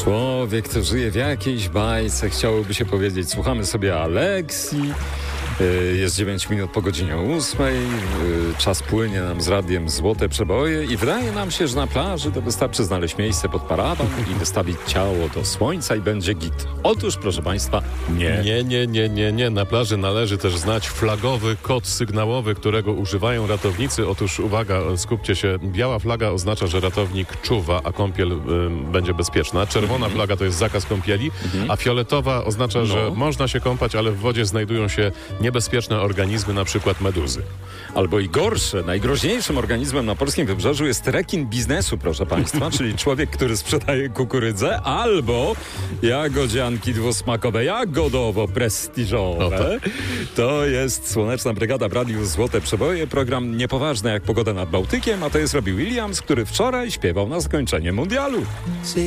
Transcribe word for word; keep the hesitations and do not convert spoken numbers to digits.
Człowiek, kto żyje w jakiejś bajce, chciałoby się powiedzieć, słuchamy sobie Aleksji. Jest dziewięć minut po godzinie ósmej, czas płynie nam z radiem złote przeboje i wydaje nam się, że na plaży to wystarczy znaleźć miejsce pod parawan i wystawić ciało do słońca i będzie git. Otóż, proszę Państwa, nie. Nie, nie, nie, nie, nie. Na plaży należy też znać flagowy kod sygnałowy, którego używają ratownicy. Otóż, uwaga, skupcie się, biała flaga oznacza, że ratownik czuwa, a kąpiel y, będzie bezpieczna. Czerwona mm-hmm. flaga to jest zakaz kąpieli, mm-hmm. a fioletowa oznacza, no. że można się kąpać, ale w wodzie znajdują się niebezpieczne organizmy, na przykład meduzy. Albo i gorsze. Najgroźniejszym organizmem na polskim wybrzeżu jest rekin biznesu, proszę Państwa, czyli człowiek, który sprzedaje kukurydzę, albo jagodzianki dwusmakowe, jagodowo-prestiżowe. To jest Słoneczna Brygada w Radiu Złote Przeboje, program niepoważny jak pogoda nad Bałtykiem, a to jest Robbie Williams, który wczoraj śpiewał na zakończenie mundialu.